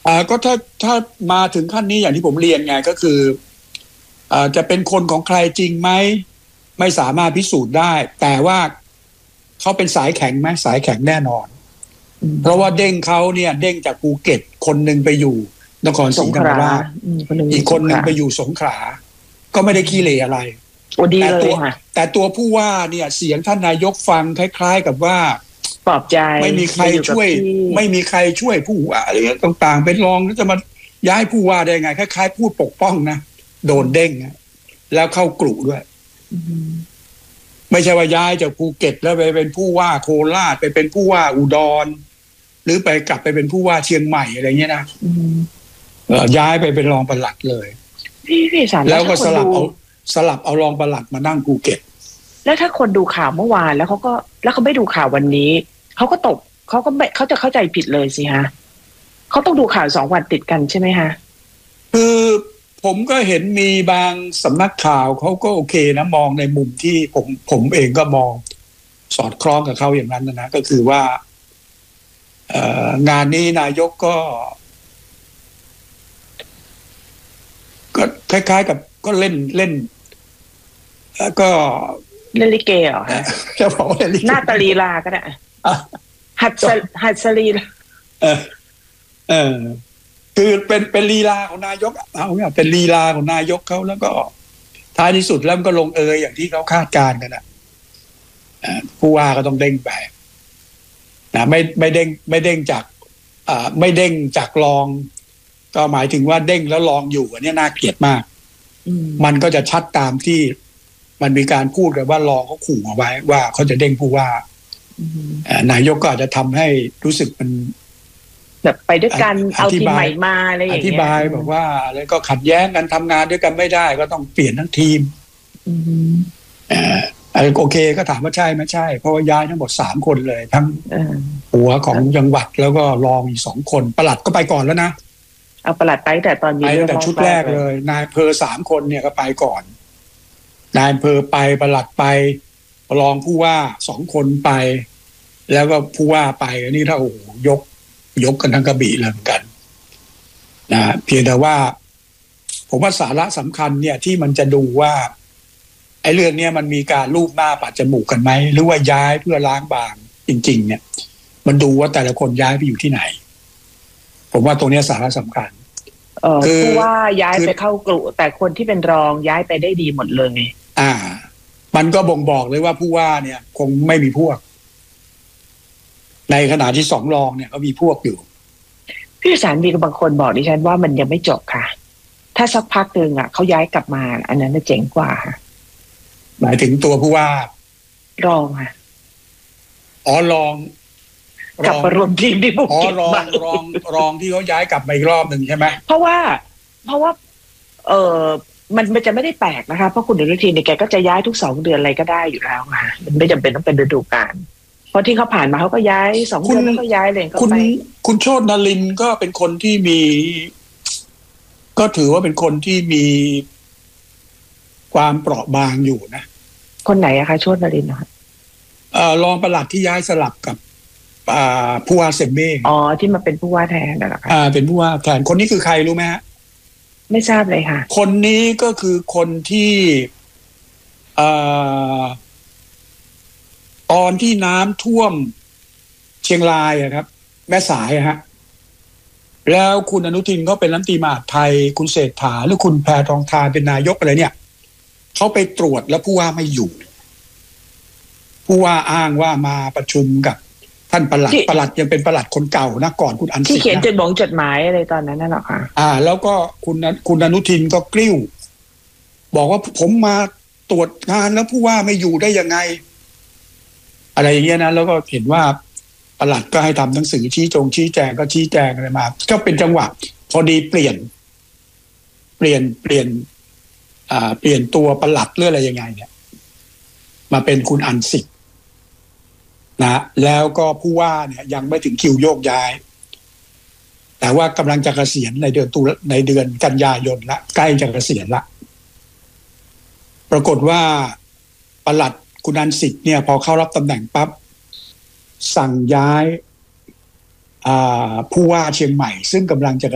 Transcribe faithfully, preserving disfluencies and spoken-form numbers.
อ่าก็ถ้าถ้ามาถึงขั้นนี้อย่างที่ผมเรียนไงก็คืออ่าจะเป็นคนของใครจริงไหมไม่สามารถพิสูจน์ได้แต่ว่าเขาเป็นสายแข็งไหมสายแข็งแน่นอนเพราะว่าเด้งเขาเนี่ยเด้งจากภูเก็ตคนหนึ่งไปอยู่นครศรีธรรมราชอีกคนหนึ่งไปอยู่สงขลาก็ไม่ได้ขี้เหร่อะไรแต่ตัวแต่ตัวผู้ว่าเนี่ยเสียงท่านนายกฟังคล้ายๆกับว่าปลอบใจไม่มีใครช่วยไม่มีใครช่วยผู้ว่าอะไรต่างๆเป็นรองจะมาย้ายผู้ว่าได้ไงคล้ายๆพูดปกป้องนะโดนเด้งนะแล้วเข้ากลุ่ด้วยไม่ใช่ว่าย้ายจากภูเก็ตแล้วไปเป็นผู้ว่าโคราชไปเป็นผู้ว่าอุดรหรือไปกลับไปเป็นผู้ว่าเชียงใหม่อะไรเงี้ยนะย้ายไปเป็นรองปลัดเลยพี่พี่สารแล้วก็สลับเอาสลับเอารองปลัดมานั่งภูเก็ตแล้วถ้าคนดูข่าวเมื่อวานแล้วเขาก็แล้วเขาไม่ดูข่าววันนี้เขาก็ตกเขาก็ไม่เขาจะเข้าใจผิดเลยสิฮะเขาต้องดูข่าวสองวันติดกันใช่ไหมฮะคือผมก็เห็นมีบางสำนักข่าวเขาก็โอเคนะมองในมุมที่ผมผมเองก็มองสอดคล้องกับเขาอย่างนั้นนะก็คือว่างานนี้นายกก็ก็คล้ายๆกับก็เล่นเล่นแล้วก็เล่นลิเกเหรอฮะจะบอกว่าเล่นลิเกหน้าตาลีลาก็ได้หัดหัดสลีเออเออคือเป็นเป็นลีลาของนายกเอาเนี่ยเป็นลีลาของนายกเขาแล้วก็ท้ายที่สุดแล้วก็ลงเอยอย่างที่เขาคาดการณ์กันอ่ะผู้ว่าก็ต้องเด้งไปนะไม่ไม่เด้งไม่เด้งจากอ่าไม่เด้งจากรองก็หมายถึงว่าเด้งแล้วรองอยู่อันนี้น่าเกลียดมากมันก็จะชัดตามที่มันมีการพูดกันว่ารองเขาขู่เอาไว้ว่าเขาจะเด้งผู้ว่านายกก็อาจจะทำให้รู้สึกมันแบบไปด้วยกันเอาทีมใหม่มาอะไรอย่างเงี้ยอธิบายบอกว่าอะไรก็ขัดแย้งกันทำงานด้วยกันไม่ได้ก็ต้องเปลี่ยนทั้งทีมอ่าโอเคก็ถามว่าใช่ไหมใช่เพราะว่าย้ายทั้งหมดสามคนเลยทั้งหัวของจังหวัดแล้วก็รองอีกสองคนปลัดก็ไปก่อนแล้วนะเอาปลัดไปแต่ตอนนี้ไปตั้งแต่ชุดแรกเลยนายอำเภอสามคนเนี่ยก็ไปก่อนนายอำเภอไปปลัดไปรองผู้ว่าสองคนไปแล้วก็ผู้ว่าไปอันนี้ถ้าโอ้โหยกยกกันทั้งกระบี่เลยเหมือนกันนะเพียงแต่ว่าผมว่าสาระสำคัญเนี่ยที่มันจะดูว่าไอ้เรื่องนี้มันมีการลูบหน้าปัดจมูกกันไหมหรือว่าย้ายเพื่อล้างบางจริงๆเนี่ยมันดูว่าแต่ละคนย้ายไปอยู่ที่ไหนผมว่าตรงนี้สาระสำคัญเออผู้ว่าย้ายไปเข้ากลุ่มแต่คนที่เป็นรองย้ายไปได้ดีหมดเลยอ่ามันก็บ่งบอกเลยว่าผู้ว่าเนี่ยคงไม่มีพวกในขณะที่สองรองเนี่ยเขามีพวกอยู่พี่สารมีบางคนบอกดิฉันว่ามันยังไม่จบค่ะถ้าสักพักหนึ่งอ่ะเขาย้ายกลับมาอันนั้นจะเจ๋งกว่าหมายถึงตัวผู้ว่ารองค่ะอ๋อรองกลับมารวมทีมที่ภูเก็ตรองรองรองที่เขาย้ายกลับมาอีกรอบหนึ่งใช่ไหมเพราะว่าเพราะว่าเออมันมันจะไม่ได้แปลกนะคะเพราะคุณอนุทินเนี่ยแกก็จะย้ายทุกสองเดือนอะไรก็ได้อยู่แล้วค่ะมันไม่จำเป็นต้องเป็นฤดูกาลเพราะที่เขาผ่านมาเขาก็ย้ายสองเดือนแล้วก็ย้ายเลยก็ไปคุณโชตินรินทร์ก็เป็นคนที่มีก็ถือว่าเป็นคนที่มีความเปราะบางอยู่นะคนไหนอะคะโชตินรินทร์นะคะเอ่อรองปลัดที่ย้ายสลับกับอ่าผู้ว่าเซมเบ้อ๋อที่มาเป็นผู้ว่าแทนน่ะเหรอคะอ่าเป็นผู้ว่าแทนคนนี้คือใครรู้ไหมฮะไม่ทราบเลยค่ะคนนี้ก็คือคนที่เอ่อตอนที่น้ำท่วมเชียงรายอะครับแม่สายอะฮะแล้วคุณอนุทินเขาเป็นรัฐมนตรีมหาดไทยคุณเศรษฐาหรือคุณแพทองธารเป็นนายกอะไรเนี่ยเขาไปตรวจแล้วผู้ว่าไม่อยู่ผู้ว่าอ้างว่ามาประชุมกับท่านปลัดปลัดยังเป็นปลัดคนเก่านะก่อนคุณอันศิที่เขียนจดหมายจดหมายอะไรตอนนั้นน่ะหรอคะอ่าแล้วก็คุณคุณอนุทินก็กลิ้วบอกว่าผมมาตรวจงานแล้วผู้ว่าไม่อยู่ได้ยังไงอะไรอย่างเงี้ยนะแล้วก็เห็นว่าปลัดก็ให้ทำหนังสือชี้จงชี้แจงก็ชี้แจงอะไรมาก็เป็นจังหวะพอดีเปลี่ยนเปลี่ยนเปลี่ยนอ่าเปลี่ยนตัวปลัดหรืออะไรยังไงเนี่ยมาเป็นคุณอันศิษย์นะแล้วก็ผู้ว่าเนี่ยยังไม่ถึงคิวโยกย้ายแต่ว่ากำลังจะเกษียณในเดือนตุลาในเดือนกันยายนละใกล้จะเกษียณละปรากฏว่าปลัดคุณอันศิษย์เนี่ยพอเข้ารับตำแหน่งปั๊บสั่งย้ายผู้ว่าเชียงใหม่ซึ่งกำลังจะ